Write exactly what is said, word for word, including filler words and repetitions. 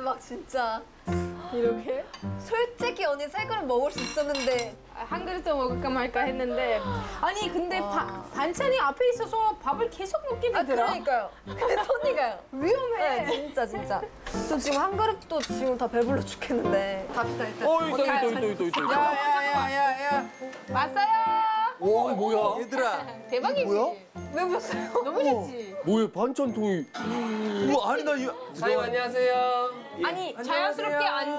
막 진짜 이렇게 솔직히 언니 세 그릇 먹을 수 있었는데 한 그릇 더 먹을까 말까 했는데 아니 근데 바, 반찬이 앞에 있어서 밥을 계속 먹게 아 되더라. 그러니까요. 근데 손이 가요. 위험해. 네, 진짜 진짜. 저 지금 한 그릇도 지금 다 배불러 죽겠는데. 갑시다 일단. 어, 있다, 있다, 있다, 있다, 있다. 야야야야야. 왔어요. 오, 뭐야? 얘들아. 대박이지. 뭐야? 왜 오셨어요? 너무 좋지. 뭐야, 반찬통이. 우와 아니 나 이거. 사장님, 안녕하세요. 아니 자연스럽게 안